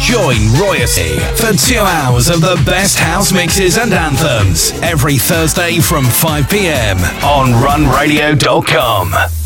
Join Royalty for 2 hours of the best house mixes and anthems every Thursday from 5 p.m. on runradio.com.